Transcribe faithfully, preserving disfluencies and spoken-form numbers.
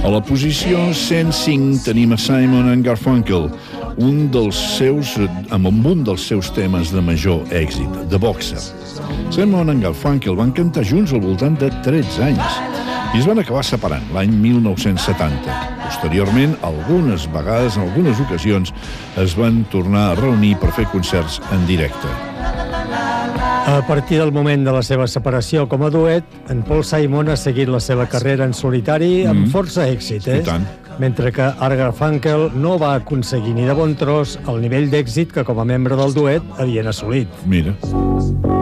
A la posició cent cinc tenim a Simon and Garfunkel, un dels seus, amb un dels seus temes de major èxit, The Boxer. Simon and Garfunkel van cantar junts al voltant de tretze anys i es van acabar separant l'any mil nou-cents setanta. Posteriorment, algunes vegades, en algunes ocasions, es van tornar a reunir per fer concerts en directe. A partir del moment de la seva separació com a duet, en Paul Simon ha seguit la seva carrera en solitari amb mm. força èxit, eh? I tant. Mentre que Art Garfunkel no va aconseguir ni de bon tros el nivell d'èxit que com a membre del duet havien assolit. Mira.